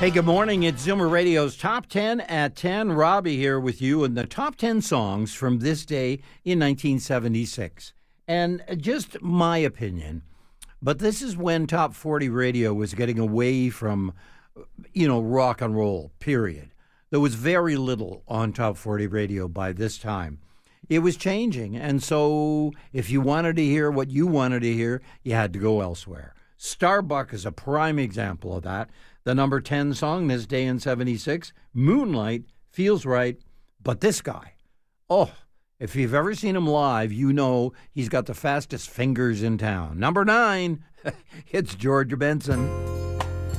Hey, good morning. It's Zoomer Radio's Top 10 at 10. Robbie here with you and the top 10 songs from this day in 1976. And just my opinion, but this is when Top 40 radio was getting away from, rock and roll, period. There was very little on Top 40 radio by this time. It was changing, and so if you wanted to hear what you wanted to hear, you had to go elsewhere. Starbuck is a prime example of that. The number 10 song this day in 76, Moonlight, Feels Right, but this guy, if you've ever seen him live, you know he's got the fastest fingers in town. Number 9, it's George Benson.